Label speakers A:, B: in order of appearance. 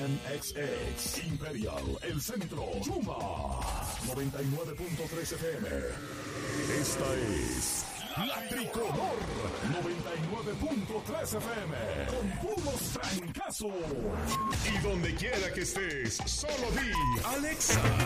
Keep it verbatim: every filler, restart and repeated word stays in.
A: N X X, Imperial, El Centro, Chuma, noventa y nueve punto tres F M. Esta es La Tricolor, noventa y nueve punto tres F M, con puros trancazos. Y donde quiera que estés, solo di Alexa.